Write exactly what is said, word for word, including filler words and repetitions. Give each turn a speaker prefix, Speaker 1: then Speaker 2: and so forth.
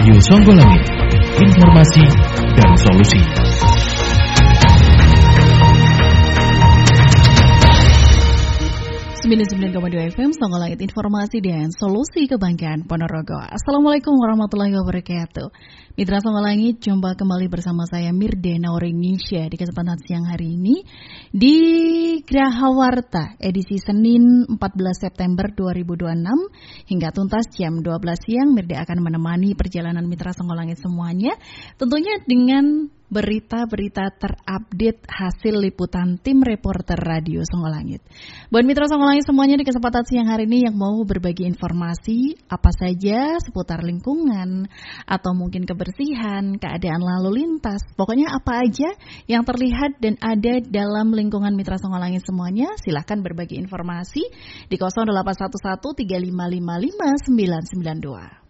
Speaker 1: Radio Songgolangit, informasi dan solusi.
Speaker 2: sembilan puluh sembilan koma dua F M Songgolangit, informasi dan solusi kebanggaan Ponorogo. Assalamualaikum warahmatullahi wabarakatuh. Mitra Songgolangit, jumpa kembali bersama saya Mirde Naurenisha di kesempatan siang hari ini di Graha Warta edisi Senin empat belas September dua ribu dua puluh enam hingga tuntas jam dua belas siang. Mirde akan menemani perjalanan Mitra Songgolangit semuanya, tentunya dengan berita-berita terupdate hasil liputan tim reporter Radio Songgolangit. Buat Mitra Songgolangit semuanya, di kesempatan siang hari ini yang mau berbagi informasi apa saja seputar lingkungan atau mungkin kebersihan, keadaan lalu lintas, pokoknya apa aja yang terlihat dan ada dalam lingkungan Mitra Songgolangit semuanya, silahkan berbagi informasi di nol delapan satu satu tiga lima lima lima sembilan sembilan dua.